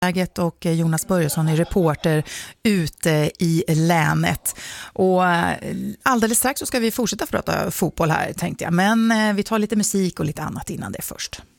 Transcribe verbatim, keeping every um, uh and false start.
läget och Jonas Börjesson är reporter ute i länet. Och alldeles strax så ska vi fortsätta prata fotboll här, tänkte jag. Men vi tar lite musik och lite annat innan det först.